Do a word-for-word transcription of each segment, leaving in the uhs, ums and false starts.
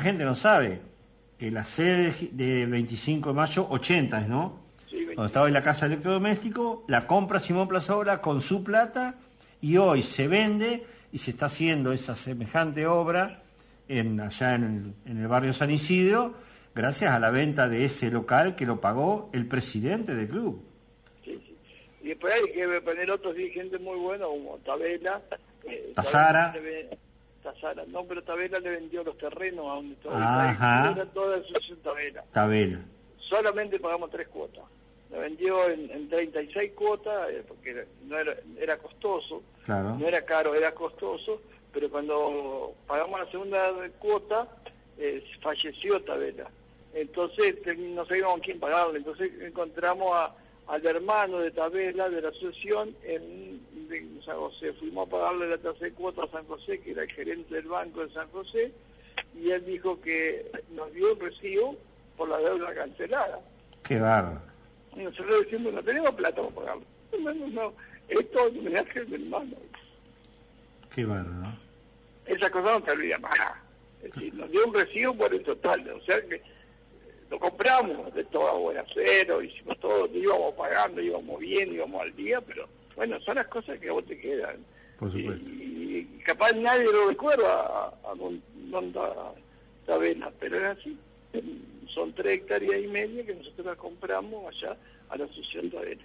gente no sabe que la sede de veinticinco de mayo, ochenta, ¿no? Sí, veinticinco. Donde estaba en la casa de electrodoméstico, la compra Simón Plazaola con su plata y hoy se vende y se está haciendo esa semejante obra en, allá en el, en el barrio San Isidro, gracias a la venta de ese local que lo pagó el presidente del club. Sí, sí. Y después hay que poner otros dirigentes muy buenos, como Tabela. Eh, Tazara. Tabela, Tazara, no, pero Tabela le vendió los terrenos a donde estaba. Ajá. Era toda asociación Tabela. Tabela. Solamente pagamos tres cuotas. La vendió en, en treinta y seis cuotas, eh, porque era, no era, era costoso. Claro. No era caro, era costoso, pero cuando pagamos la segunda cuota, eh, falleció Tabela. Entonces no sabíamos quién pagarle, entonces encontramos a, al hermano de Tabela, de la asociación, en, en San José. Fuimos a pagarle la tercera cuota a San José, que era el gerente del banco de San José, y él dijo que nos dio un recibo por la deuda cancelada. Qué bárbaro. Y nosotros decimos, no tenemos plata para pagarlo. No, no, no, esto es un homenaje del hermano. Qué bárbaro, ¿no? Esa cosa no te olvida más. Es decir, nos dio un recibo por el total, o sea que lo compramos de todo a buen acero, hicimos todo, íbamos pagando, íbamos bien, íbamos al día, pero bueno, son las cosas que a vos te quedan. Por supuesto. Y, y capaz nadie lo recuerda a, a Don Tabela, pero es así. Son tres hectáreas y media que nosotros las compramos allá a la asociación Tabela.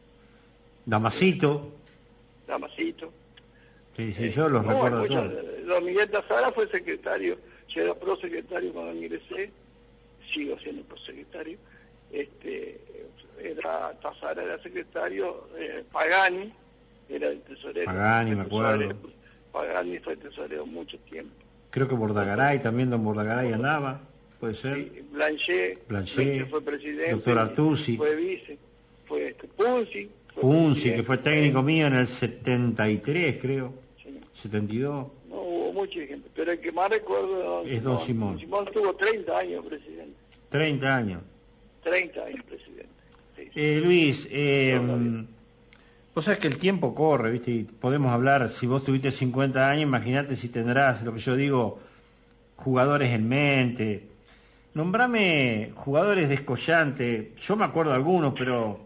Damasito. Damasito. Sí, sí, yo los no, recuerdo mucha, todos. Don Miguel Tazara fue secretario, yo era prosecretario cuando ingresé, sigo siendo prosecretario, este, era Tazara era secretario, eh, Pagani era el tesorero. Pagani, el me acuerdo. tesorero, Pagani fue tesorero mucho tiempo. Creo que Bordagaray, también don Bordagaray andaba, puede ser. Sí, Blanchet, Blanchet, Blanchet fue presidente, doctor Artusi. fue vice, fue este, Punzi. Fue Punzi, que fue presidente. técnico mío en el setenta y tres, creo, Sí. setenta y dos. No, hubo mucha gente, pero el que más recuerdo Es don Simón. Don Simón tuvo treinta años presidente, treinta años. treinta años presidente. Sí, sí. Eh, Luis, eh, No, no, no. vos sabés que el tiempo corre, ¿viste? Y podemos hablar, si vos tuviste cincuenta años, imagínate si tendrás, lo que yo digo, jugadores en mente. Nombrame jugadores descollantes. Yo me acuerdo de algunos, pero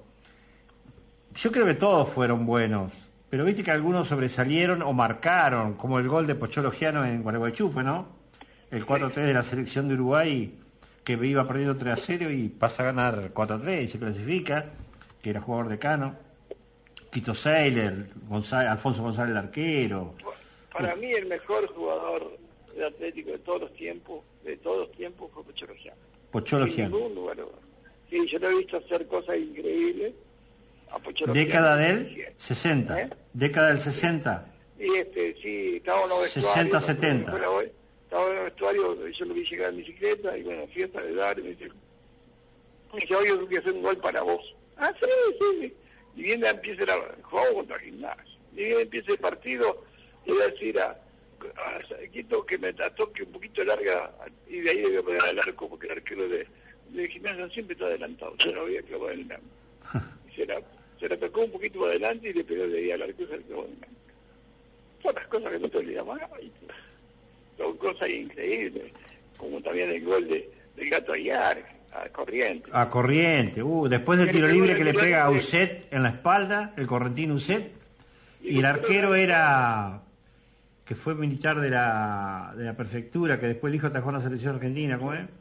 yo creo que todos fueron buenos. Pero viste que algunos sobresalieron o marcaron, como el gol de Pocholo Giano en Gualeguaychú, ¿fue, no? El cuatro a tres de la selección de Uruguay, que iba perdiendo tres a cero y pasa a ganar cuatro a tres y se clasifica, que era jugador de Cano. Quito Seiler, González, Alfonso González el arquero. Para mí el mejor jugador de Atlético de todos los tiempos, de todos los tiempos, fue Pocholo Giano. Pocholo Sin Giano. ningún lugar. Sí, yo lo he visto hacer cosas increíbles. A Pocholo Década Giano. del sesenta. ¿Eh? Década del sesenta. Y este, sí, estaba en los vestuarios. sesenta setenta. Estaba en el vestuario, yo lo vi llegar en bicicleta, y bueno, fiesta de dar, y me dice, me dice, oye, yo quiero hacer un gol para vos. Ah, sí, sí. Y bien empieza el juego contra Gimnasia. Y bien empieza el partido, le voy a decir a, a Quito que me toque un poquito larga, y de ahí le voy a poner al arco, porque el arquero de, de Gimnasia siempre está adelantado, yo no voy a clavar el arco. Y se la, se la tocó un poquito para adelante y le pegó de ahí al arco y se la clavó en el arco. Son las cosas que no te olvidas más. Son cosas increíbles, como también el gol de, del Gato Aguiar, a Corriente. A Corriente, uh, después del tiro libre que le pega a Uset en la espalda, el correntino Uset, y el arquero era, que fue militar de la, de la prefectura, que después el hijo atajó en la selección argentina, ¿cómo es?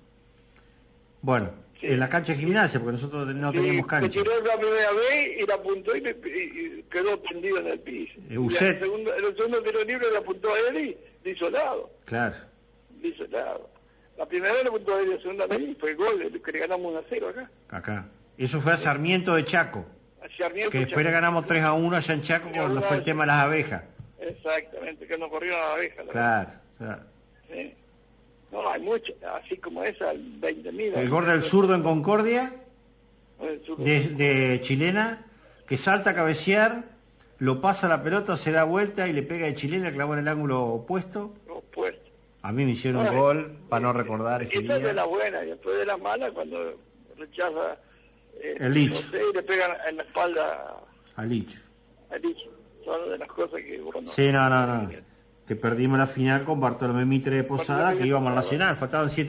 Bueno, sí. En la cancha de Gimnasia, porque nosotros no sí, teníamos cancha. Se tiró la primera vez y la apuntó y, le, y quedó tendido en el piso. Eh, Uset. El segundo, el segundo tiro libre le apuntó a él y le hizo lado. Claro. Le hizo lado. La primera vez le apuntó a él y la segunda vez fue el gol, que le ganamos uno a cero acá. Acá. Eso fue a Sarmiento de Chaco. A Sarmiento que después Chaco. le ganamos tres a uno allá en Chaco cuando fue el tema de las abejas. Exactamente, que nos corrieron las abejas. Claro, claro. Sí. No, hay muchas, así como esa, veinte mil. El gol del zurdo en Concordia, de, de chilena, que salta a cabecear, lo pasa la pelota, se da vuelta y le pega de chilena, clavó en el ángulo opuesto. Opuesto. A mí me hicieron no, un gol eh, para no recordar ese esta día. es de la buena, y después de la mala, cuando rechaza eh, el Licho. José y le pegan en la espalda al Licho. Al Licho. Son de las cosas que bueno, sí, no, no, no. Que perdimos la final con Bartolomé Mitre de Posada, que íbamos al Nacional, faltaban siete